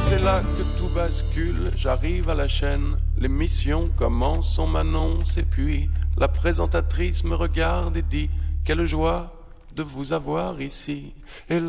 c'est là que tout bascule, j'arrive à la chaîne, l'émission commence, on m'annonce et puis la présentatrice me regarde et dit « Quelle joie de vous avoir ici !» Et